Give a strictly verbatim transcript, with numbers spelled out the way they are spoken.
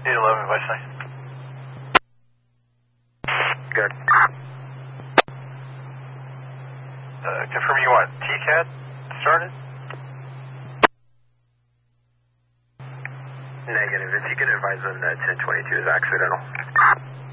eight eleven, advice nine. Good. Uh, confirm you want T CAT started? Negative. If you can advise them that ten twenty-two is accidental.